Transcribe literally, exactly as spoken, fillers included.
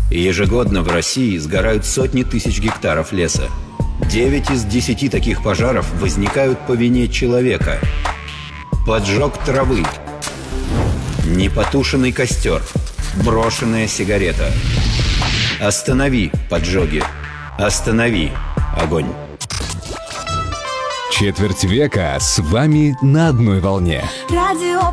Ежегодно в России сгорают сотни тысяч гектаров леса. Девять из десяти таких пожаров возникают по вине человека. Поджог травы, непотушенный костер, брошенная сигарета. Останови поджоги. Останови огонь. Четверть века с вами на одной волне. Радио